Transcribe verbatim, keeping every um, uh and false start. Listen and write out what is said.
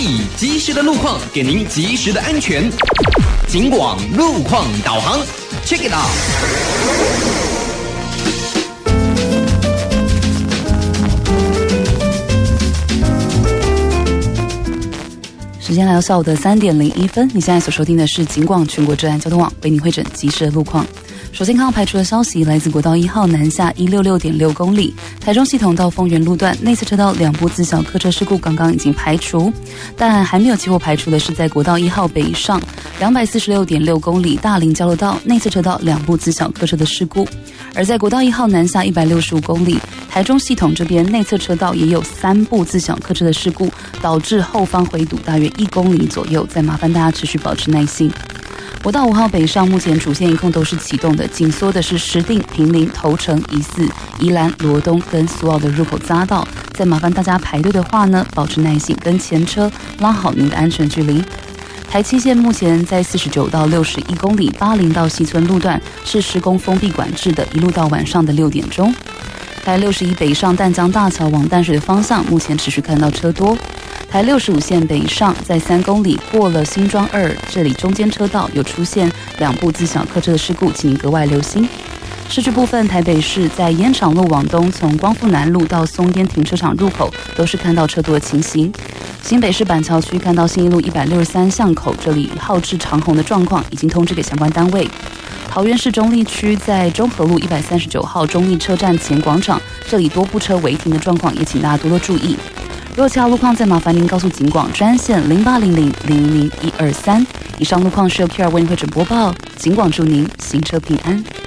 以及时的路况给您及时的安全。警广路况导航 ，check it out。 时间来到下午的三点零一分，你现在所收听的是警广全国治安交通网为你汇整及时的路况。首先看到排除的消息，来自国道一号南下一百六十六点六公里，台中系统到丰原路段内侧车道两部自小客车事故刚刚已经排除，但还没有期货排除的是在国道一号北上两百四十六点六公里大林交流道内侧车道两部自小客车的事故，而在国道一号南下一百六十五公里，台中系统这边内侧车道也有三部自小客车的事故，导致后方回堵大约一公里左右，再麻烦大家持续保持耐心。国道五号北上目前主线一控都是启动的，紧缩的是石碇、坪林、头城、宜四、宜兰、罗东跟苏澳的入口匝道，再麻烦大家排队的话呢，保持耐心，跟前车拉好您的安全距离。台七线目前在四十九到六十一公里，巴陵到西村路段是施工封闭管制的，一路到晚上的六点钟。台六十一北上淡江大桥往淡水的方向，目前持续看到车多。台六十五线北上在三公里过了新庄二，这里中间车道有出现两部自小客车的事故，请您格外留心。市区部分，台北市在烟厂路往东，从光复南路到松烟停车场入口都是看到车多的情形。新北市板桥区看到信义路一百六十三巷口，这里号志长虹的状况已经通知给相关单位。桃园市中坜区在中和路一百三十九号中坜车站前广场，这里多部车违停的状况，也请大家多多注意。如果其他路况，再麻烦您告诉警广专线零八零零零零一二三。以上路况是由 Q R 为您会诊播报，警广祝您行车平安。